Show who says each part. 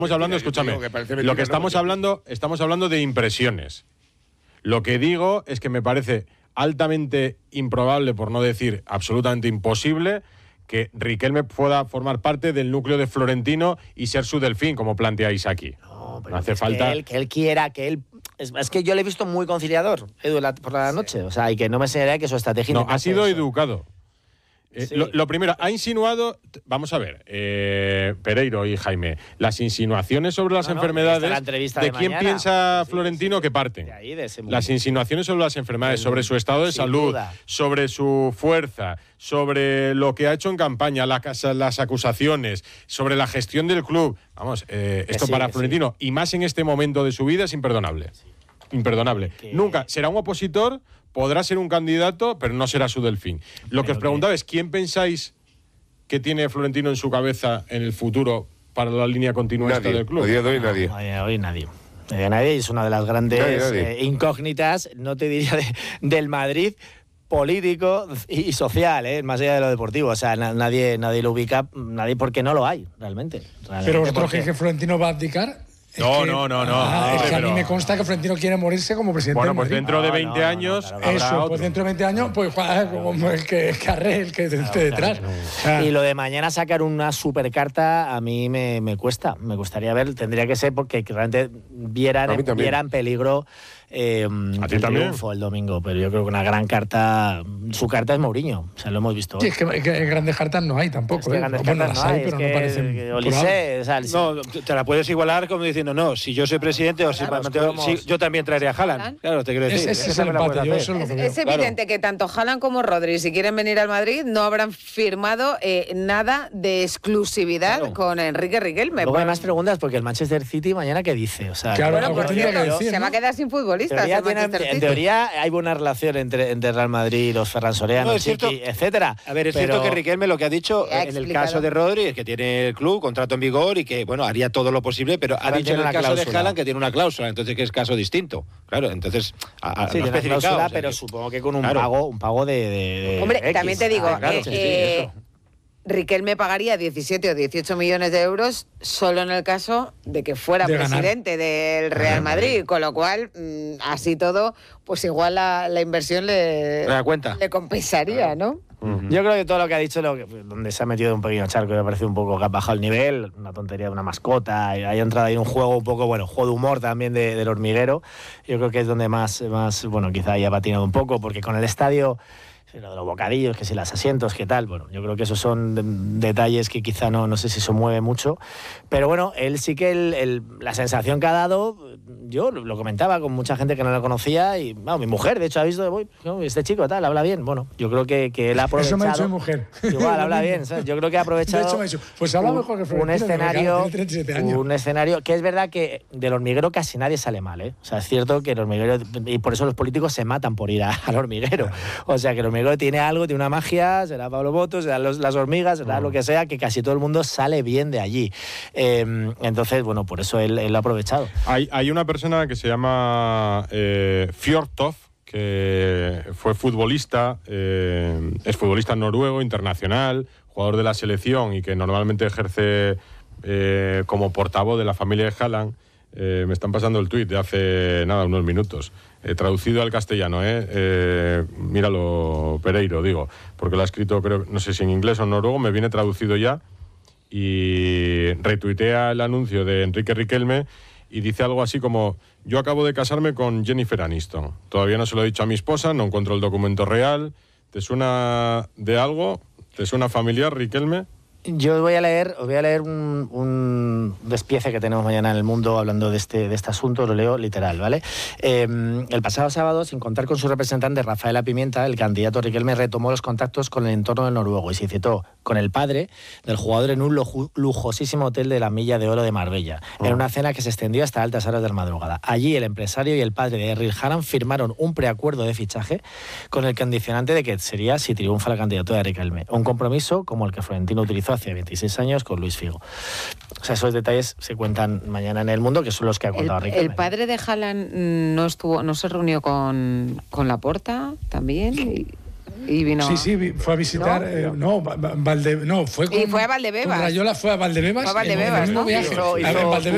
Speaker 1: Estamos hablando, escúchame, lo que estamos hablando de impresiones. Lo que digo es que me parece altamente improbable, por no decir absolutamente imposible, que Riquelme pueda formar parte del núcleo de Florentino y ser su delfín, como planteáis aquí.
Speaker 2: No, pero
Speaker 1: hace falta
Speaker 2: que él quiera, que él... Es que yo le he visto muy conciliador, Edu, por la noche. O sea, y que no me enseñaría que su estrategia...
Speaker 1: No, ha sido
Speaker 2: eso.
Speaker 1: educado.
Speaker 2: Sí.
Speaker 1: Lo primero, ha insinuado, vamos a ver, Pereiro y Jaime, las insinuaciones sobre las enfermedades, ¿de quién piensa Florentino que parten? Las insinuaciones sobre las enfermedades, sobre su estado de salud, sobre su fuerza, sobre lo que ha hecho en campaña, las acusaciones, sobre la gestión del club. Vamos, esto para Florentino, y más en este momento de su vida, es imperdonable. Imperdonable. Nunca será un opositor. Podrá ser un candidato, pero no será su delfín. Lo que os preguntaba es, ¿quién pensáis que tiene Florentino en su cabeza en el futuro para la línea continuista del club?
Speaker 3: A día de hoy nadie.
Speaker 2: Hoy nadie. Nadie, es una de las grandes incógnitas, no te diría del Madrid, político y social, más allá de lo deportivo. O sea, nadie lo ubica, nadie, porque no lo hay, realmente.
Speaker 4: Pero vosotros creéis que Florentino va a abdicar.
Speaker 1: No.
Speaker 4: Es que a mí me consta que Florentino quiere morirse como presidente.
Speaker 1: Bueno, pues dentro de 20 años.
Speaker 4: Eso, pues dentro de 20 años, pues como el que Carré, el que esté detrás.
Speaker 2: Y lo de mañana sacar una supercarta, a mí me cuesta. Me gustaría ver, tendría que ser porque realmente vieran peligro el triunfo el domingo. Pero yo creo que una gran carta, su carta es Mourinho. O sea, lo hemos visto.
Speaker 4: Sí, es que grandes cartas no hay tampoco.
Speaker 2: Grandes cartas
Speaker 4: las hay, pero no parecen.
Speaker 5: Olise, no, te la puedes igualar como diciendo, no, si yo soy presidente o si yo también traería a Haaland. Claro, te quiero decir.
Speaker 4: Ese es el empate.
Speaker 6: Es evidente que tanto Haaland como Rodri, si quieren venir al Madrid, no habrán firmado nada de exclusividad con Enrique Riquelme.
Speaker 2: Luego hay más preguntas porque el Manchester City mañana, ¿qué dice? O sea,
Speaker 6: se va a quedar sin futbolistas.
Speaker 2: En teoría hay buena relación entre Real Madrid, los Ferran Soriano, Chiqui, etcétera.
Speaker 5: A ver, es cierto que Riquelme lo que ha dicho en el caso de Rodri es que tiene el club, contrato en vigor y que, bueno, haría todo lo posible, pero ha dicho en el caso de Haaland que tiene una cláusula, entonces que es caso distinto. Claro, entonces
Speaker 2: sí, tiene una cláusula, pero supongo que con un pago de
Speaker 6: Hombre,
Speaker 2: X.
Speaker 6: también te digo, Riquelme pagaría 17 o 18 millones de euros solo en el caso de que fuera presidente del Real Madrid, con lo cual, así todo, pues igual la inversión le compensaría, ¿no?
Speaker 2: Yo creo que todo lo que ha dicho, donde se ha metido un pequeño charco, me parece un poco que ha bajado el nivel, una tontería de una mascota, ha entrado ahí en un juego un poco, juego de humor también del hormiguero. Yo creo que es donde más quizá haya patinado un poco, porque con el estadio, lo de los bocadillos, que si los asientos, qué tal, yo creo que esos son detalles que quizá no sé si se mueve mucho, pero bueno, él sí que la sensación que ha dado, yo lo comentaba con mucha gente que no lo conocía y mi mujer, de hecho, ha visto, este chico tal, habla bien, yo creo que él ha aprovechado.
Speaker 4: Eso me ha dicho mi mujer.
Speaker 2: Igual, habla bien, ¿sabes? Yo creo que ha aprovechado.
Speaker 4: De hecho me ha dicho, pues habla mejor que Florentino,
Speaker 2: un escenario que es verdad que del hormiguero casi nadie sale mal, O sea, es cierto que el hormiguero, y por eso los políticos se matan por ir al hormiguero, o sea, que el hormiguero tiene algo, tiene una magia, será Pablo Botos, será las hormigas, será lo que sea, que casi todo el mundo sale bien de allí. Entonces, por eso él lo ha aprovechado.
Speaker 1: Hay una persona que se llama Fjørtoft, que fue futbolista, es futbolista noruego, internacional, jugador de la selección y que normalmente ejerce como portavoz de la familia de Haaland. Me están pasando el tuit de hace unos minutos. Traducido al castellano, míralo, Pereiro, digo, porque lo ha escrito, creo, no sé si en inglés o en noruego, me viene traducido ya, y retuitea el anuncio de Enrique Riquelme y dice algo así como: yo acabo de casarme con Jennifer Aniston, todavía no se lo he dicho a mi esposa, no encuentro el documento real. ¿Te suena de algo? ¿Te suena familiar, Riquelme?
Speaker 2: Yo os voy a leer un despiece que tenemos mañana en El Mundo hablando de este asunto, lo leo literal, ¿vale? El pasado sábado, sin contar con su representante Rafaela Pimienta, el candidato Riquelme retomó los contactos con el entorno del noruego y se citó con el padre del jugador en un lujosísimo hotel de la Milla de Oro de Marbella, en una cena que se extendió hasta altas horas de la madrugada. Allí el empresario y el padre de Erling Haaland firmaron un preacuerdo de fichaje con el condicionante de que sería si triunfa la candidatura de Riquelme. Un compromiso como el que Florentino utilizó hace 26 años con Luis Figo. O sea, esos detalles se cuentan mañana en El Mundo, que son los que ha contado Riquelme.
Speaker 6: ¿El padre de Haaland no se reunió con Laporta también? Y vino...
Speaker 4: Sí, fue a visitar... fue
Speaker 6: a Valdebebas.
Speaker 4: Con Rayola fue a Valdebebas.
Speaker 6: Fue a Valdebebas, ¿no?
Speaker 4: En Valdebebas